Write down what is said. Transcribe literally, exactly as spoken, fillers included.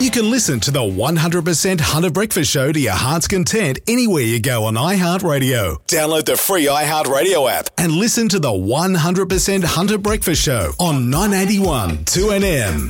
You can listen to the one hundred percent Hunter Breakfast Show to your heart's content anywhere you go on iHeartRadio. Download the free iHeartRadio app and listen to the one hundred percent Hunter Breakfast Show on nine eighty-one two N M.